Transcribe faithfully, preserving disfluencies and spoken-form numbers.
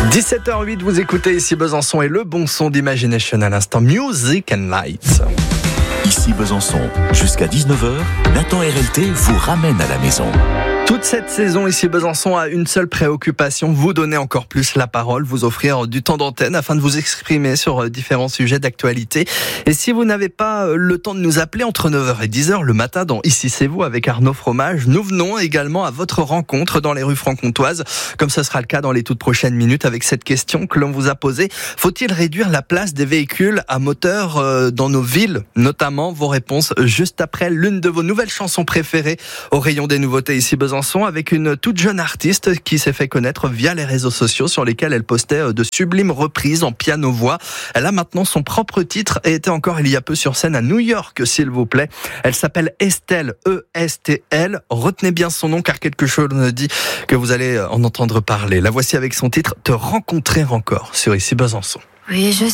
dix-sept heures huit, vous écoutez ici Besançon et le bon son d'Imagination à l'instant. Music and Lights. Ici Besançon, jusqu'à dix-neuf heures, Nathan R L T vous ramène à la maison. Toute cette saison ici Besançon a une seule préoccupation, vous donner encore plus la parole, vous offrir du temps d'antenne afin de vous exprimer sur différents sujets d'actualité. Et si vous n'avez pas le temps de nous appeler entre neuf heures et dix heures le matin dans Ici c'est vous avec Arnaud Fromage, nous venons également à votre rencontre dans les rues franc-comtoises, comme ce sera le cas dans les toutes prochaines minutes avec cette question que l'on vous a posée. Faut-il réduire la place des véhicules à moteur dans nos villes? Notamment vos réponses juste après l'une de vos nouvelles chansons préférées au rayon des nouveautés ici Besançon, avec une toute jeune artiste qui s'est fait connaître via les réseaux sociaux sur lesquels elle postait de sublimes reprises en piano-voix. Elle a maintenant son propre titre et était encore il y a peu sur scène à New York, s'il vous plaît. Elle s'appelle Estelle, E S T L. Retenez bien son nom car quelque chose me dit que vous allez en entendre parler. La voici avec son titre « Te rencontrer encore » sur Ici Besançon. Oui, je